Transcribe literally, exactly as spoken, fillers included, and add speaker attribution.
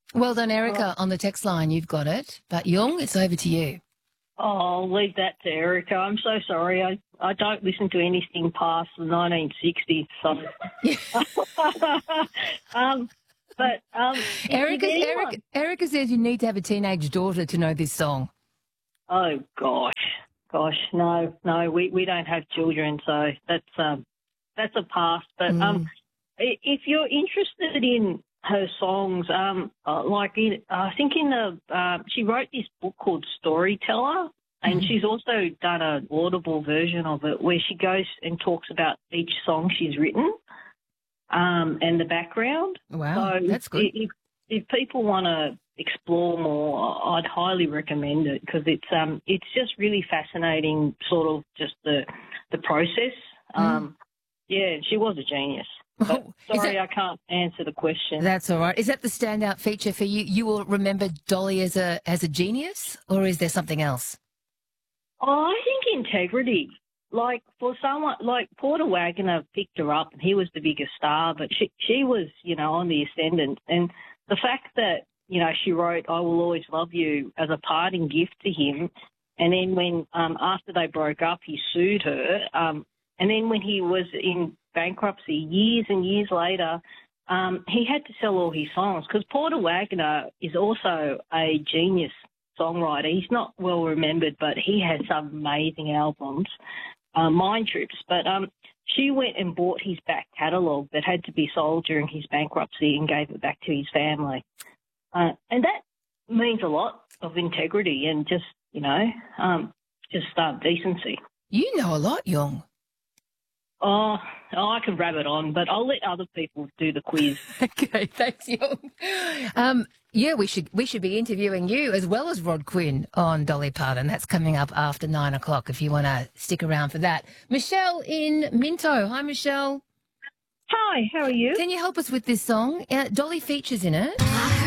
Speaker 1: Well done,
Speaker 2: Oh,
Speaker 1: Erica, on the text line. You've got it. But Yung, it's over to you.
Speaker 2: I'll leave that to Erica. I'm so sorry. I, I don't listen to anything past the nineteen sixties. So. um, but um, if, if
Speaker 1: Erica,
Speaker 2: anyone...
Speaker 1: Erica, Erica says you need to have a teenage daughter to know this song.
Speaker 2: Oh, gosh. Gosh, no, no, we, we don't have children, so that's um, that's a pass. But
Speaker 1: Mm.
Speaker 2: um, i- if you're interested in her songs, um, uh, like in, I think in the uh, she wrote this book called Storyteller, and
Speaker 1: Mhm.
Speaker 2: she's also done an audible version of it where she goes and talks about each song she's written, um, and the background.
Speaker 1: Wow,
Speaker 2: So
Speaker 1: that's good.
Speaker 2: if if people want to explore more, I'd highly recommend it because it's um it's just really fascinating, sort of just the the process.
Speaker 1: Mm.
Speaker 2: Um, yeah, she was a genius. But
Speaker 1: Oh, is
Speaker 2: sorry,
Speaker 1: that,
Speaker 2: I can't answer the question.
Speaker 1: that's all right. Is that the standout feature for you? You will remember Dolly as a as a genius, or is there something else?
Speaker 2: Oh, I think integrity. Like for someone like Porter Wagner picked her up, and he was the biggest star, but she she was, you know, on the ascendant. And the fact that, you know, she wrote "I Will Always Love You" as a parting gift to him, and then when um, after they broke up, he sued her, um, and then when he was in bankruptcy years and years later, um, he had to sell all his songs because Porter Wagner is also a genius songwriter. He's not well remembered, but he has some amazing albums, uh, Mind Trips. But um, she went and bought his back catalogue that had to be sold during his bankruptcy and gave it back to his family. Uh, and that means a lot of integrity and just, you know, um, just uh, decency.
Speaker 1: You know a lot, Yung.
Speaker 2: Oh, oh, I can rabbit on, but I'll let other people do the quiz.
Speaker 1: Okay, thanks, Yung. Um, yeah, we should we should be interviewing you as well as Rod Quinn on Dolly Parton. That's coming up after nine o'clock. If you want to stick around for that, Michelle in Minto. Hi, Michelle.
Speaker 2: Hi, how are you?
Speaker 1: Can you help us with this song? Uh, Dolly features in it.